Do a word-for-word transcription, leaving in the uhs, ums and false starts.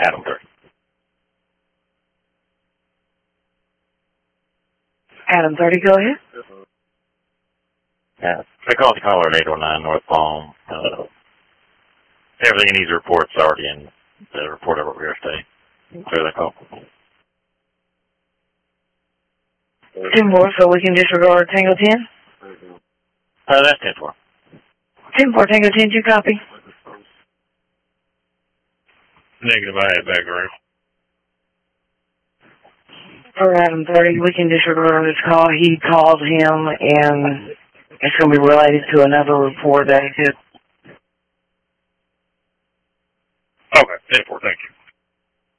Adam thirty. Adam thirty, go ahead. Yeah. They called the caller at eight oh nine North Palm. Uh, everything in these reports is already in the report of real estate. Where they call. ten four, so we can disregard Tango ten? Uh, that's ten four. ten four, Tango ten, you copy? Negative, I had background. For Adam thirty, we can disregard his call. He called him, and it's going to be related to another report that he did. Okay, ten four, thank you.